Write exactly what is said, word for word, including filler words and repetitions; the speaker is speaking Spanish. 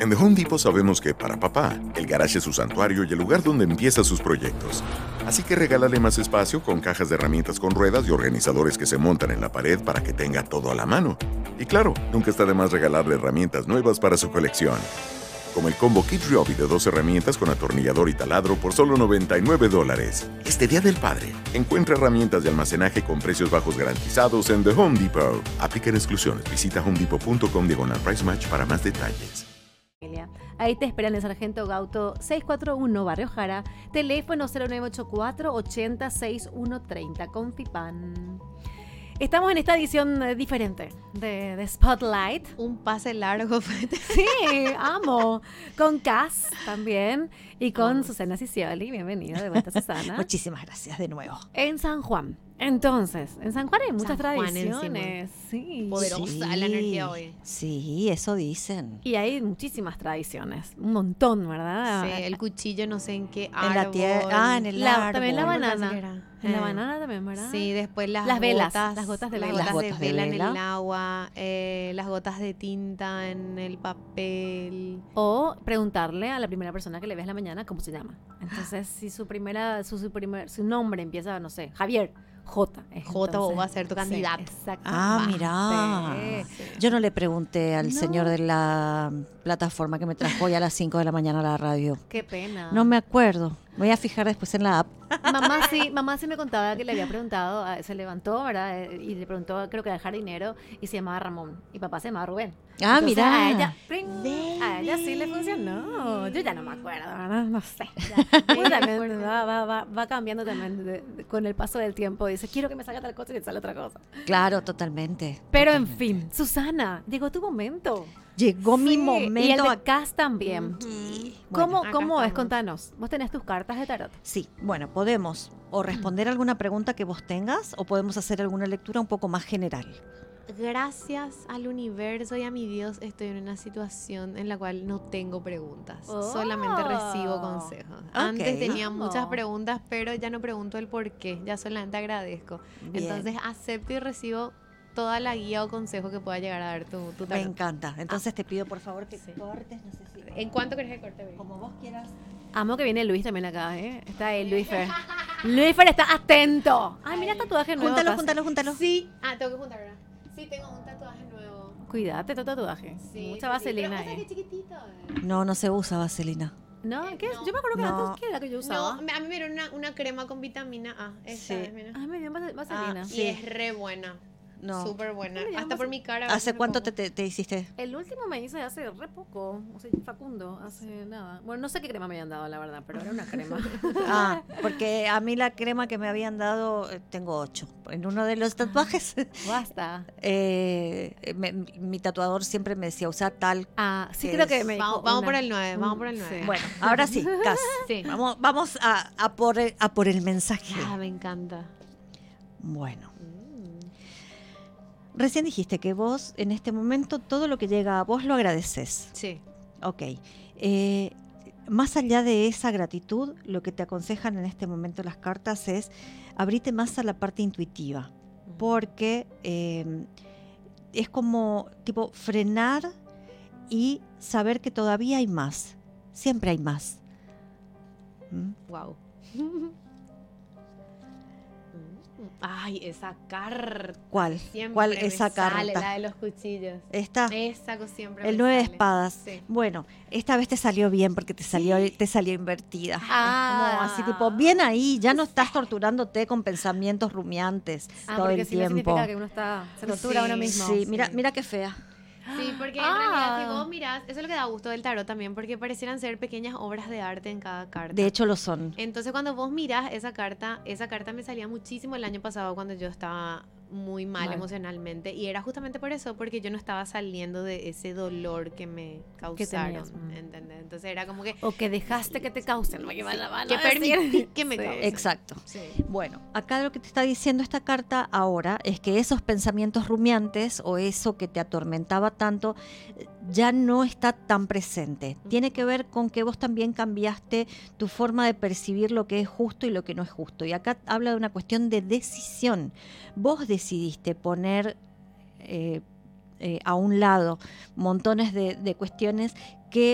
En The Home Depot sabemos que para papá, el garaje es su santuario y el lugar donde empieza sus proyectos. Así que regálale más espacio con cajas de herramientas con ruedas y organizadores que se montan en la pared para que tenga todo a la mano. Y claro, nunca está de más regalarle herramientas nuevas para su colección. Como el combo Kid Ryobi de dos herramientas con atornillador y taladro por solo noventa y nueve dólares. Este Día del Padre, encuentra herramientas de almacenaje con precios bajos garantizados en The Home Depot. Aplican exclusiones. Visita homedepot.com diagonal price match para más detalles. Ahí te esperan el Sargento Gauto seiscientos cuarenta y uno, Barrio Jara. Teléfono cero nueve ocho cuatro, ochenta, sesenta y uno treinta. Confipan. Estamos en esta edición eh, diferente de, de Spotlight. Un pase largo. Sí, amo. Con Cass también y con oh. Susana Cicioli. Bienvenida de vuelta, Susana. Muchísimas gracias de nuevo. En San Juan. Entonces, en San Juan hay muchas San Juan tradiciones. Sí. Poderosa sí, la energía hoy. Sí, eso dicen. Y hay muchísimas tradiciones. Un montón, ¿verdad? Sí, el cuchillo no sé en qué árbol. En la tierra. Ah, en el la, árbol. También la banana. En la eh. banana también, ¿verdad? Sí, después las, las velas, gotas, las gotas de las vela. gotas, las de, gotas vela de vela en el agua, eh, las gotas de tinta en el papel. O preguntarle a la primera persona que le ves la mañana cómo se llama. Entonces, si su primera, su, su primer, su nombre empieza, no sé, Javier. J. J o va a ser tu candidato. Sí, exacto. Ah, mira. Sí. Yo no le pregunté al No. señor de la plataforma que me trajo hoy a las cinco de la mañana a la radio. Qué pena. No me acuerdo. Me voy a fijar después en la app. Mamá sí, mamá sí me contaba que le había preguntado, se levantó, ¿verdad? Y le preguntó, creo que al jardinero, y se llamaba Ramón. Y papá se llamaba Rubén. Ah, Entonces, mira. A ella, ¡pring! a ella sí le funcionó. Yo ya no me acuerdo, ¿verdad? No sé. Ya. Uno también va, va, va, va cambiando también de, de, con el paso del tiempo. Dice, quiero que me salga tal cosa y te sale otra cosa. Claro, totalmente. Pero totalmente. en fin, Susana, llegó tu momento. Llegó mi Sí, momento. Y el de Cass también. Sí. ¿Cómo, Bueno, cómo acá es? estamos. Contanos. Vos tenés tus cartas de tarot. Sí, bueno, podemos o responder alguna pregunta que vos tengas o podemos hacer alguna lectura un poco más general. Gracias al universo y a mi Dios estoy en una situación en la cual no tengo preguntas, Oh. solamente recibo consejos. Ok. Antes tenía Vamos. muchas preguntas, pero ya no pregunto el por qué, ya solamente agradezco. Bien. Entonces acepto y recibo toda la guía o consejo que pueda llegar a dar tu, tu Me tarot. encanta. Entonces te pido por favor que Sí. cortes, no sé si... ¿En cuánto querés que corte, Bri? Como vos quieras. Amo que viene Luis también acá, ¿eh? Está ahí, Luisfer. Luisfer está atento. Ay, mira tatuaje nuevo. Júntalo, Cass. júntalo, júntalo. Sí. Ah, tengo que juntar, ¿verdad? Sí, tengo un tatuaje nuevo. Cuídate tu tatuaje. Sí, Mucha sí, vaselina pero ahí. qué chiquitito, eh. No, no se usa vaselina. ¿No? Eh, ¿Qué? no. Yo me acuerdo que No. antes, ¿qué era que yo usaba? No, me- a mí me dieron una, una crema con vitamina A. Esta Sí. es, mira. Ay, me dio vas- vaselina. Ah, Y sí. es re buena. No. Súper buena. ¿Cómo le Hasta llamas? por mi cara. a ¿Hace veces me cuánto pongo. te, te, te hiciste? El último me hice hace re poco. O sea, Facundo, hace nada. Bueno, no sé qué crema me habían dado, la verdad, pero era una crema. Ah, porque a mí la crema que me habían dado, eh, tengo ocho. En uno de los tatuajes, Basta. eh, me- mi tatuador siempre me decía, usa tal. Ah, sí ¿Qué creo es? que me dijo Vamos, vamos una- por el nueve, vamos un- por el nueve. sí. Bueno, ahora sí, Cas. Sí. Vamos, vamos a, a por el, a por el mensaje. Ah, me encanta. Bueno, Mm. recién dijiste que vos en este momento todo lo que llega a vos lo agradeces. Sí. Ok. Eh, más allá de esa gratitud, lo que te aconsejan en este momento las cartas es abrirte más a la parte intuitiva, porque eh, es como tipo frenar y saber que todavía hay más, siempre hay más. ¿Mm? Wow. Ay, esa carta. ¿Cuál? Siempre ¿Cuál me esa sale, carta? la de los cuchillos. Esta, Esa que siempre el me nueve de sale. espadas. Sí. Bueno, esta vez te salió bien porque te salió, te salió invertida. Ah. Es como así tipo, bien ahí, ya no estás torturándote con pensamientos rumiantes Ah, todo porque el si no tiempo. significa que uno está, se tortura a uno Sí, mismo. Sí, mira, Sí. mira qué fea. Sí, porque en Ah. realidad si vos mirás, eso es lo que da gusto del tarot también, porque parecieran ser pequeñas obras de arte en cada carta. De hecho lo son. Entonces cuando vos mirás esa carta, esa carta me salía muchísimo el año pasado cuando yo estaba muy mal, Mal. emocionalmente, y era justamente por eso, porque yo no estaba saliendo de ese dolor que me Que causaron, tenías, mm. ¿entendés? Entonces era como que, O que dejaste que te causen, ¿no? Que van a- van a que decir. permití que me Sí. causen. Exacto. Sí. Bueno, acá lo que te está diciendo esta carta ahora es que esos pensamientos rumiantes o eso que te atormentaba tanto eh, ya no está tan presente. Tiene que ver con que vos también cambiaste tu forma de percibir lo que es justo y lo que no es justo. Y acá habla de una cuestión de decisión. Vos decidiste poner eh, eh, a un lado montones de, de cuestiones que